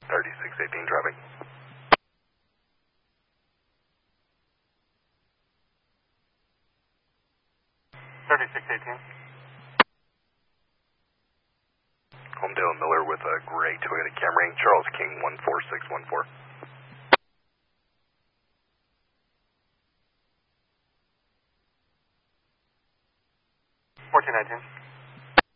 3618 driving. 3618. Homedale Miller with a gray Toyota Camry, Charles King 14614. 1419.